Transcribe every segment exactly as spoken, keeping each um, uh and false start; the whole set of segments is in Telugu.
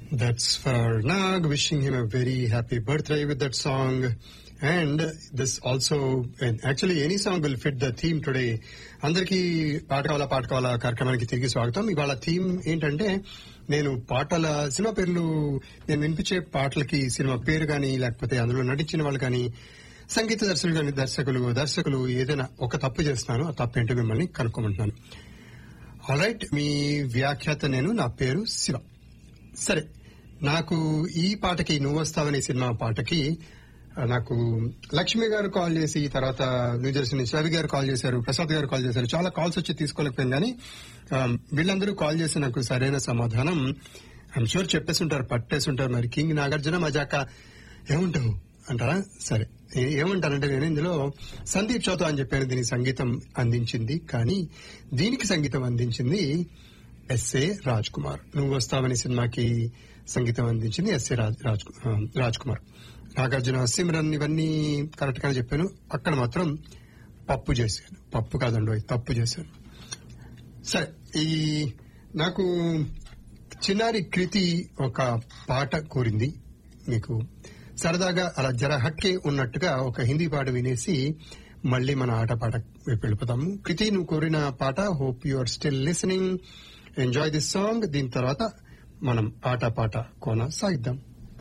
That's for Nag, wishing him a very happy birthday with that song. And this also, and actually any song will fit the theme today. అందరికీ పాట కావాలా పాట కావాలా కార్యక్రమానికి తిరిగి స్వాగతం. ఇవాళ థీమ్ ఏంటంటే, నేను పాటల సినిమా పేర్లు, నేను వినిపించే పాటలకి సినిమా పేరు కానీ, లేకపోతే అందులో నటించిన వాళ్ళు కానీ, సంగీత దర్శకులు కానీ, దర్శకులు దర్శకులు ఏదైనా ఒక తప్పు చేస్తున్నాను, ఆ తప్పు ఏంటో మిమ్మల్ని కనుక్కోమంటున్నాను. ఆల్ రైట్, మీ వ్యాఖ్యాత నేను, నా పేరు శివ. సరే, నాకు ఈ పాటకి నువ్వు వస్తావనే సినిమా పాటకి నాకు లక్ష్మి గారు కాల్ చేసి, తర్వాత న్యూజెర్సీ నుంచి రవి గారు కాల్ చేశారు, ప్రసాద్ గారు కాల్ చేశారు. చాలా కాల్స్ వచ్చి తీసుకోలేకపోయింది. కానీ వీళ్ళందరూ కాల్ చేసి నాకు సరైన సమాధానం ఐమ్ షూర్ చెప్పేసి ఉంటారు, పట్టేసి ఉంటారు. మరి కింగ్ నాగార్జున మజాక ఏముంటావు అంటారా? సరే, ఏమంటారంటే, నేను ఇందులో సందీప్ చౌతా అని చెప్పాను. దీనికి సంగీతం అందించింది, కానీ దీనికి సంగీతం అందించింది ఎస్ఏ రాజ్ కుమార్. నువ్వు వస్తావని సినిమాకి సంగీతం అందించింది ఎస్ఏ రాజ్ రాజ్ కుమార్. నాగార్జున, సిమ్రన్ ఇవన్నీ కరెక్ట్ గానే చెప్పాను. అక్కడ మాత్రం పప్పు చేశాను. పప్పు కాదండి, తప్పు చేశాను. సరే, ఈ నాకు చిన్నారి కృతి ఒక పాట కోరింది. మీకు సరదాగా అలా జర హక్కే ఉన్నట్టుగా ఒక హిందీ పాట వినేసి మళ్ళీ మన ఆట పాట వైపు వెళ్ళిపోతాము. కృతి, నువ్వు కోరిన పాట. Hope you are still listening. Enjoy this song. దీని తర్వాత మనం ఆట పాట కోన సాగిద్దాం.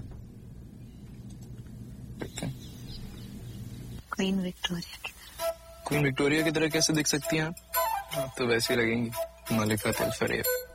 क्वीन विक्टोरिया की तरह। क्वीन विक्टोरिया की तरह कैसे दिख सकती हैं आप? आप तो वैसी लगेंगी मलिका तिलफरेब।